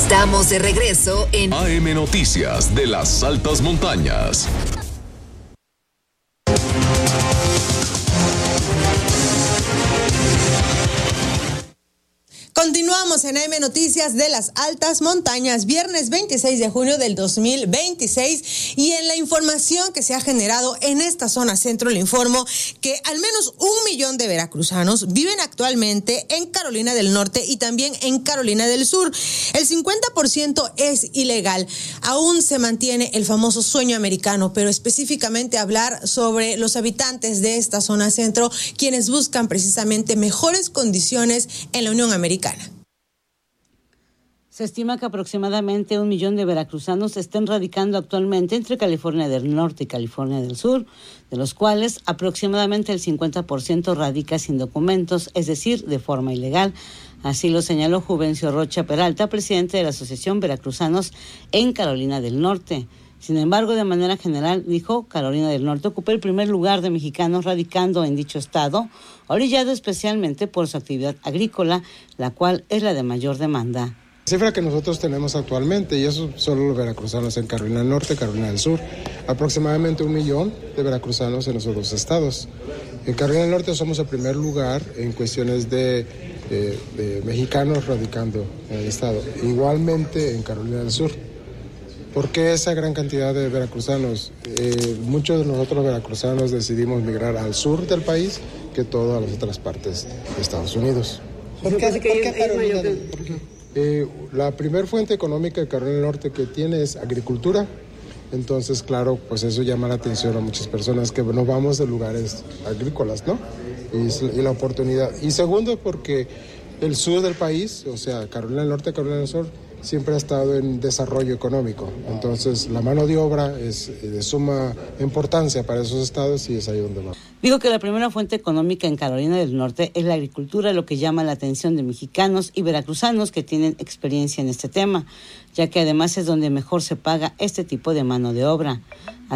Estamos de regreso en AM Noticias de las Altas Montañas. Continuamos en AM Noticias de las Altas Montañas, viernes 26 de junio del 2026, y en la información que se ha generado en esta zona centro le informo que al menos 1 millón de veracruzanos viven actualmente en Carolina del Norte y también en Carolina del Sur. El 50% es ilegal. Aún se mantiene el famoso sueño americano, pero específicamente hablar sobre los habitantes de esta zona centro, quienes buscan precisamente mejores condiciones en la Unión Americana. Se estima que aproximadamente 1 millón de veracruzanos estén radicando actualmente entre California del Norte y California del Sur, de los cuales aproximadamente el 50% radica sin documentos, es decir, de forma ilegal. Así lo señaló Juvencio Rocha Peralta, presidente de la Asociación Veracruzanos en Carolina del Norte. Sin embargo, de manera general, dijo, Carolina del Norte ocupa el primer lugar de mexicanos radicando en dicho estado, orillado especialmente por su actividad agrícola, la cual es la de mayor demanda. La cifra que nosotros tenemos actualmente, y eso solo los veracruzanos en Carolina del Norte, Carolina del Sur, aproximadamente 1 millón de veracruzanos en los dos estados. En Carolina del Norte somos el primer lugar en cuestiones de mexicanos radicando en el estado. Igualmente en Carolina del Sur. ¿Por qué esa gran cantidad de veracruzanos? Muchos de nosotros veracruzanos decidimos migrar al sur del país que todas las otras partes de Estados Unidos. ¿Por qué? La primer fuente económica de Carolina del Norte que tiene es agricultura. Entonces, claro, pues eso llama la atención a muchas personas que nos vamos de lugares agrícolas, ¿no? Y la oportunidad. Y segundo, porque el sur del país, o sea, Carolina del Norte, Carolina del Sur, siempre ha estado en desarrollo económico. Entonces, la mano de obra es de suma importancia para esos estados y es ahí donde va. Dijo que la primera fuente económica en Carolina del Norte es la agricultura, lo que llama la atención de mexicanos y veracruzanos que tienen experiencia en este tema, ya que además es donde mejor se paga este tipo de mano de obra.